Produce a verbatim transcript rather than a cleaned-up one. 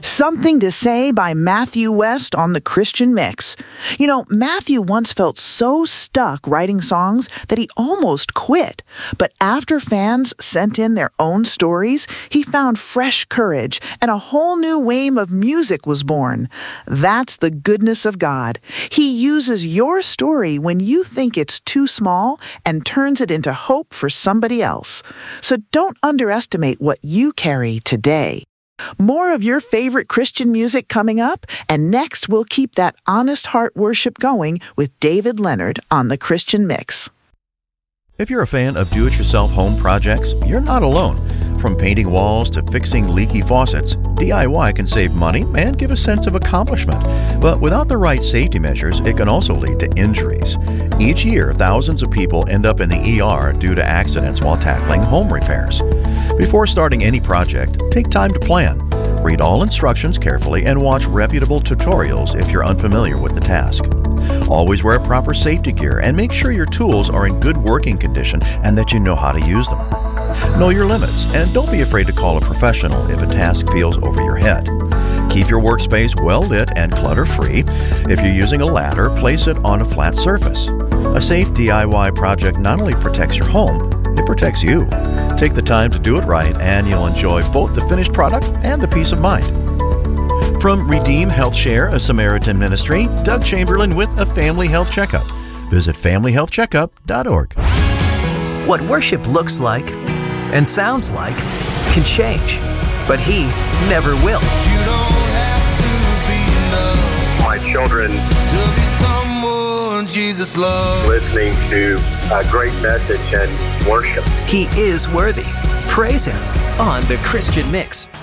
Something to Say by Matthew West on the Christian Mix. You know, Matthew once felt so stuck writing songs that he almost quit. But after fans sent in their own stories, he found fresh courage and a whole new wave of music was born. That's the goodness of God. He uses your story when you think it's too small and turns it into hope for somebody else. So don't underestimate what you carry today. More of your favorite Christian music coming up, and next we'll keep that honest heart worship going with David Leonard on the Christian Mix. If you're a fan of do-it-yourself home projects, you're not alone. From painting walls to fixing leaky faucets, D I Y can save money and give a sense of accomplishment. But without the right safety measures, it can also lead to injuries. Each year, thousands of people end up in the E R due to accidents while tackling home repairs. Before starting any project, take time to plan. Read all instructions carefully and watch reputable tutorials if you're unfamiliar with the task. Always wear proper safety gear and make sure your tools are in good working condition and that you know how to use them. Know your limits and don't be afraid to call a professional if a task feels over your head. Keep your workspace well lit and clutter-free. If you're using a ladder, place it on a flat surface. A safe D I Y project not only protects your home, it protects you. Take the time to do it right and you'll enjoy both the finished product and the peace of mind. From Redeem Health Share, a Samaritan ministry, Doug Chamberlain with a Family Health Checkup. Visit family health checkup dot org. What worship looks like and sounds like can change, but he never will. You don't have to be loved My children to be someone Jesus loves. listening to a great message and worship. He is worthy. Praise him on the Christian Mix.